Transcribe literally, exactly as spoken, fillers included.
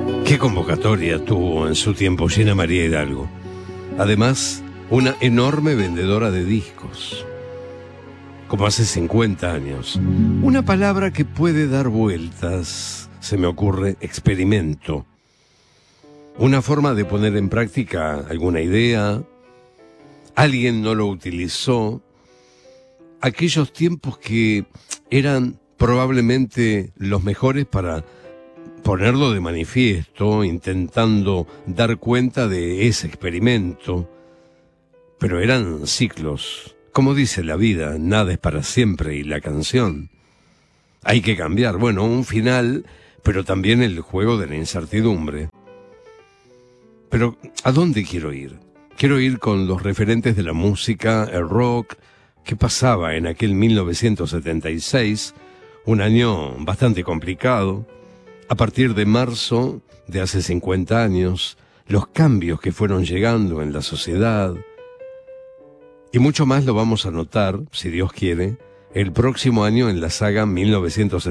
Qué convocatoria tuvo en su tiempo Gina María Hidalgo. Además, una enorme vendedora de discos, como hace cincuenta años. Una palabra que puede dar vueltas, se me ocurre, experimento. Una forma de poner en práctica alguna idea. Alguien no lo utilizó. Aquellos tiempos que eran probablemente los mejores para ponerlo de manifiesto, intentando dar cuenta de ese experimento. Pero eran ciclos. Como dice la vida, nada es para siempre, y la canción. Hay que cambiar, bueno, un final, pero también el juego de la incertidumbre. Pero, ¿a dónde quiero ir? Quiero ir con los referentes de la música, el rock. ¿Qué pasaba en aquel mil novecientos setenta y seis? Un año bastante complicado. A partir de marzo de hace cincuenta años, los cambios que fueron llegando en la sociedad. Y mucho más lo vamos a notar, si Dios quiere, el próximo año en la saga mil novecientos setenta y seis.